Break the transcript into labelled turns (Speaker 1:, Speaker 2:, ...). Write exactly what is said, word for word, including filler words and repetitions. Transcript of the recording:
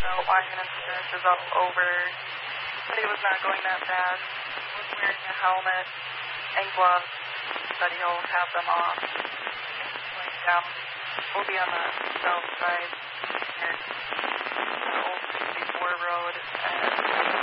Speaker 1: know, walking his finishes up over, but he was not going that fast. Was wearing a helmet and gloves, but he'll have them off. Going down, we'll be on the south side near the old sixty-four road, and